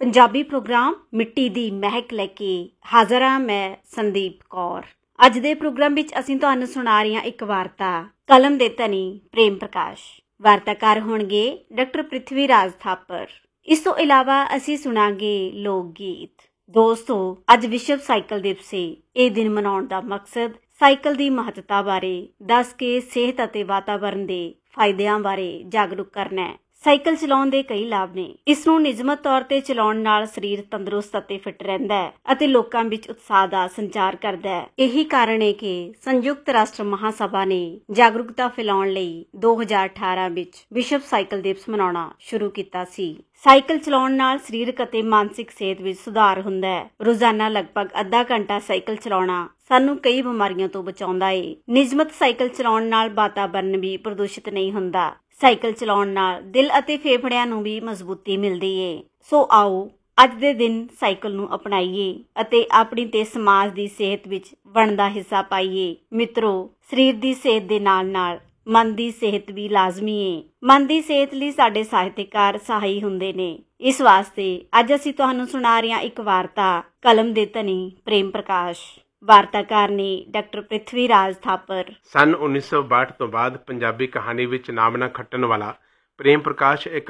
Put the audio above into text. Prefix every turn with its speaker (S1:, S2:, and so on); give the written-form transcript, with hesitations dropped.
S1: Punjabi programme ਮਿੱਟੀ ਦੀ ਮਹਿਕ ਲੈ ਕੇ ਹਾਜ਼ਰ ਹਾਂ ਮੈਂ ਸੰਦੀਪ ਕੌਰ। ਅੱਜ ਦੇ ਪ੍ਰੋਗਰਾਮ ਵਿੱਚ ਅਸੀਂ ਤੁਹਾਨੂੰ ਸੁਣਾ ਰਹੀਆਂ ਇੱਕ ਵਾਰਤਾ ਕਲਮ ਦੇ ਧਨੀ ਪ੍ਰੇਮ ਪ੍ਰਕਾਸ਼। ਵਾਰਤਾਕਾਰ ਹੋਣਗੇ ਡਾਕਟਰ ਪ੍ਰਿਥਵੀ ਰਾਜ ਥਾਪਰ। ਇਸ ਤੋਂ ਇਲਾਵਾ ਅਸੀਂ ਸੁਣਾਂਗੇ ਲੋਕ ਗੀਤ। ਦੋਸਤੋ, ਅੱਜ ਵਿਸ਼ਵ ਸਾਈਕਲ ਦਿਵਸ ਹੈ। ਇਹ ਦਿਨ ਮਨਾਉਣ ਦਾ ਮਕਸਦ ਸਾਈਕਲ ਦੀ ਮਹੱਤਤਾ ਬਾਰੇ ਦੱਸ ਕੇ ਸਿਹਤ ਅਤੇ ਵਾਤਾਵਰਣ ਦੇ ਫਾਇਦਿਆਂ ਬਾਰੇ ਜਾਗਰੂਕ ਕਰਨਾ ਹੈ। ਸਾਈਕਲ ਚਲਾਉਣ ਦੇ ਕਈ ਲਾਭ ਨੇ। ਇਸ ਨੂੰ ਨਿਯਮਤ ਤੌਰ ਤੇ ਚਲਾਉਣ ਨਾਲ ਸਰੀਰ ਤੰਦਰੁਸਤ ਅਤੇ ਫਿੱਟ ਰਹਿੰਦਾ ਹੈ ਅਤੇ ਲੋਕਾਂ ਵਿੱਚ ਉਤਸ਼ਾਹ ਦਾ ਸੰਚਾਰ ਕਰਦਾ ਹੈ। ਇਹੀ ਕਾਰਨ ਹੈ ਕਿ ਸੰਯੁਕਤ ਰਾਸ਼ਟਰ ਮਹਾਸਭਾ ਨੇ ਜਾਗਰੂਕਤਾ ਫੈਲਾਉਣ ਲਈ 2018 ਵਿੱਚ ਵਿਸ਼ਵ ਸਾਈਕਲ ਦਿਵਸ ਮਨਾਉਣਾ ਸ਼ੁਰੂ ਕੀਤਾ ਸੀ। ਸਾਈਕਲ ਚਲਾਉਣ ਨਾਲ ਸਰੀਰਕ ਅਤੇ ਮਾਨਸਿਕ ਸਿਹਤ ਵਿੱਚ ਸੁਧਾਰ ਹੁੰਦਾ ਹੈ। ਰੋਜ਼ਾਨਾ ਲਗਭਗ ਅੱਧਾ ਘੰਟਾ ਸਾਈਕਲ ਚਲਾਉਣਾ ਸਾਨੂੰ ਕਈ ਬਿਮਾਰੀਆਂ ਤੋਂ ਬਚਾਉਂਦਾ ਹੈ। ਨਿਯਮਤ ਸਾਈਕਲ ਚਲਾਉਣ ਨਾਲ ਵਾਤਾਵਰਣ ਵੀ ਪ੍ਰਦੂਸ਼ਿਤ ਨਹੀਂ ਹੁੰਦਾ। ਸਾਈਕਲ ਚਲਾਉਣ ਨਾਲ ਦਿਲ ਅਤੇ ਫੇਫੜਿਆਂ ਨੂੰ ਵੀ ਮਜ਼ਬੂਤੀ ਮਿਲਦੀ ਏ। ਸੋ ਆਓ ਅੱਜ ਦੇ ਦਿਨ ਸਾਈਕਲ ਨੂੰ ਅਪਣਾਈਏ ਅਤੇ ਆਪਣੀ ਤੇ ਸਮਾਜ ਦੀ ਸਿਹਤ ਵਿੱਚ ਬਣਦਾ ਹਿੱਸਾ ਪਾਈਏ। ਮਿੱਤਰੋ, ਸਰੀਰ ਦੀ ਸਿਹਤ ਦੇ ਨਾਲ ਨਾਲ ਮਨ ਦੀ ਸਿਹਤ ਵੀ ਲਾਜ਼ਮੀ ਏ। ਮਨ ਦੀ ਸਿਹਤ ਲਈ ਸਾਡੇ ਸਾਹਿਤਕਾਰ ਸਹਾਈ ਹੁੰਦੇ ਨੇ। ਇਸ ਵਾਸਤੇ ਅੱਜ ਅਸੀਂ ਤੁਹਾਨੂੰ ਸੁਣਾ ਰਹੀਆਂ ਇੱਕ ਵਾਰਤਾ ਕਲਮ ਦੇ ਧਨੀ ਪ੍ਰੇਮ ਪ੍ਰਕਾਸ਼। ਵਾਰਤਾਕਾਰ ਨੇ ਡਾਕਟਰ ਪ੍ਰਿਥਵੀ ਰਾਜ ਥਾਪਰ।
S2: ਸੰਨ 1962 ਤੋਂ ਬਾਅਦ ਪੰਜਾਬੀ ਕਹਾਣੀ ਵਿੱਚ ਨਾਮ ਨਾ ਖੱਟਣ ਵਾਲਾ ਪ੍ਰੇਮ ਪ੍ਰਕਾਸ਼ ਇੱਕ